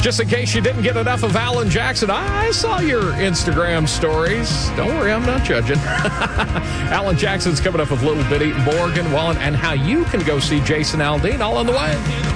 Just in case you didn't get enough of Alan Jackson, I saw your Instagram stories. Don't worry, I'm not judging. Alan Jackson's coming up with Little Bitty, Morgan Wallen, and how you can go see Jason Aldean, all on the way.